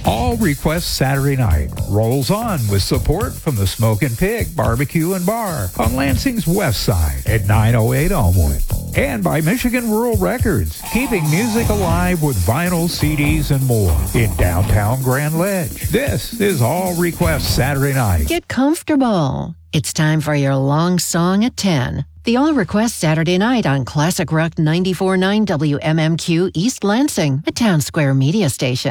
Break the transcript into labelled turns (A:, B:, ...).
A: All Request Saturday Night rolls on with support from the Smokin' Pig Barbecue and Bar on Lansing's west side at 908 Elmwood. And by Michigan Rural Records, keeping music alive with vinyl, CDs, and more in downtown Grand Ledge. This is All Request Saturday Night.
B: Get comfortable. It's time for your long song at 10. The All Request Saturday Night on Classic Rock 94.9 WMMQ East Lansing, a Town Square media station.